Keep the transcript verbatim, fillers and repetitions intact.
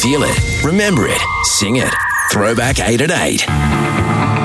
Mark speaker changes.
Speaker 1: Feel it, remember it, sing it. Throwback eight at eight.